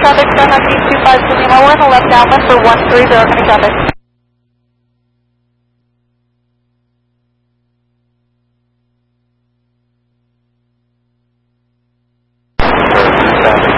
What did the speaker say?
traffic, Skyhawk 825 to Lima 1, left downwind for 130, incoming traffic. Traffic.